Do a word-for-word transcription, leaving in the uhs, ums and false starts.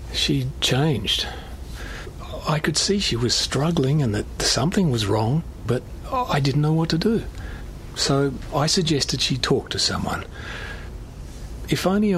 She'd changed. I could see she was struggling and that something was wrong, but I didn't know what to do. So I suggested she talk to someone. If only